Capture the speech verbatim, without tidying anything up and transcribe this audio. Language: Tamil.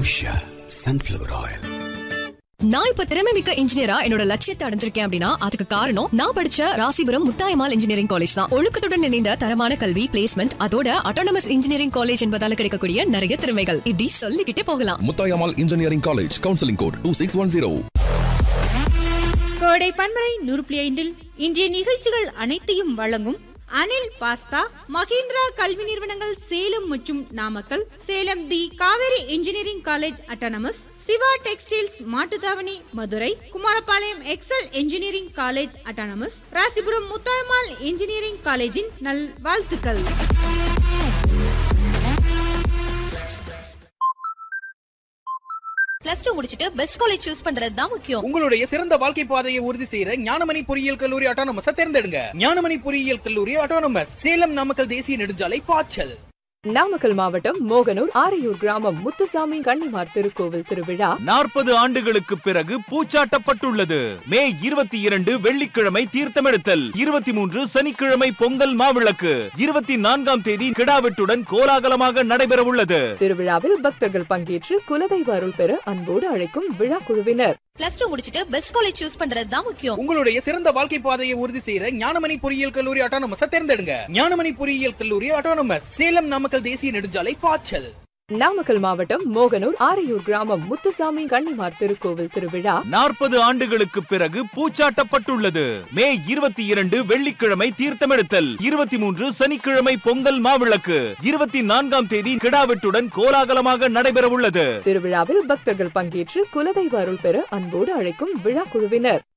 Usha sunflower oil. நான் இப்ப திறமை மிக்க இன்ஜினியரா என்னோட லட்சியத்தை அடைஞ்சிருக்கேன் அப்படின்னா அதுக்கு காரணம் நான் படிச்ச ராசிபுரம் முத்தாயம்மாள் இன்ஜினியரிங் காலேஜ் தான். ஒழுக்கத்துடன் இணைந்த தரமான கல்வி, பிளேஸ்மெண்ட், அதோட அட்டானமஸ் இன்ஜினியரிங் காலேஜ் என்பதால கிடைக்கக்கூடிய நிறைய திறமைகள் இப்படி சொல்லிக்கிட்டே போகலாம். Muthayammal engineering college, counselling code two six one zero. கோடை பண்பலை நூறு புள்ளி ஐந்தில் இன்றைய நிகழ்ச்சிகள் அனைத்தையும் வழங்கும் அனில் பாஸ்தா, மகேந்திரா கல்வி நிறுவனங்கள் சேலம் மற்றும் நாமக்கல், சேலம் தி Kaveri engineering college autonomous, Siva textiles Mattuthavani Madurai, Kumarapalayam XL engineering college autonomous, Rasipuram Muthayammal engineering காலேஜின் நல் வாழ்த்துக்கள். பிளஸ் டூ முடிச்சிட்டு பெஸ்ட் காலேஜ் சூஸ் பண்றது தான் முக்கியம். உங்களுடைய சிறந்த வாழ்க்கை பாதையை உறுதி செய்யற ஞானமணி பொறியியல் கல்லூரி அட்டானமஸ் தேர்ந்தெடுங்க. ஞானமணி பொறியியல் கல்லூரி அட்டானமஸ், சேலம் நாமக்கல் தேசிய நெடுஞ்சாலை பாய்ச்சல். நாமக்கல் மாவட்டம் மோகனூர் ஆரையூர் கிராமம் முத்துசாமி கன்னிமார் திருக்கோவில் திருவிழா நாற்பது ஆண்டுகளுக்கு பிறகு பூச்சாட்டப்பட்டுள்ளது. மே இருபத்தி இரண்டு வெள்ளிக்கிழமை தீர்த்தமெடுத்தல், இருபத்தி மூன்று சனிக்கிழமை பொங்கல் மாவிளக்கு, இருபத்தி நான்காம் தேதி கிடாவெட்டுடன் கோலாகலமாக நடைபெற உள்ளது. திருவிழாவில் பக்தர்கள் பங்கேற்று குலதெய்வ அருள் பெற அன்போடு அழைக்கும் விழா குழுவினர். பிளஸ் டூ முடிச்சிட்டு பெஸ்ட் காலேஜ் சூஸ் பண்றது தான் முக்கியம். உங்களுடைய சிறந்த வாழ்க்கை பாதையை உறுதி செய்யற ஞானமணி பொறியியல் கல்லூரி அட்டானமஸ் தேர்ந்தெடுங்க. ஞானமணி பொறியியல் கல்லூரி அட்டானமஸ், சேலம் நாமக்கல் தேசிய நெடுஞ்சாலை பாய்ச்சல். நாமக்கல் மாவட்டம் மோகனூர் ஆரையூர் கிராமம் முத்துசாமி கன்னிமார் திருக்கோவில் திருவிழா நாற்பது ஆண்டுகளுக்கு பிறகு பூச்சாட்டப்பட்டுள்ளது. மே இருபத்தி இரண்டு வெள்ளிக்கிழமை தீர்த்தமெடுத்தல், இருபத்தி மூன்று சனிக்கிழமை பொங்கல் மாவிளக்கு, இருபத்தி நான்காம் தேதி கிடாவெட்டுடன் கோலாகலமாக நடைபெற உள்ளது. திருவிழாவில் பக்தர்கள் பங்கேற்று குலதெய்வ அருள் பெற அன்போடு அழைக்கும் விழா குழுவினர்.